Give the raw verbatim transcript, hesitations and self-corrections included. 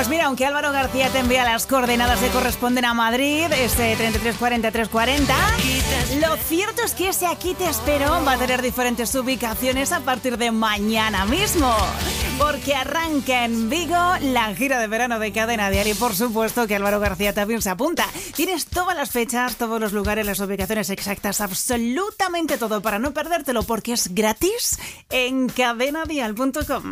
Pues mira, aunque Álvaro García te envía las coordenadas que corresponden a Madrid, este treinta y tres cuarenta, tres cuarenta, lo cierto es que ese Aquí te espero va a tener diferentes ubicaciones a partir de mañana mismo, porque arranca en Vigo la gira de verano de Cadena Dial y por supuesto que Álvaro García también se apunta. Tienes todas las fechas, todos los lugares, las ubicaciones exactas, absolutamente todo para no perdértelo, porque es gratis en cadena dial punto com.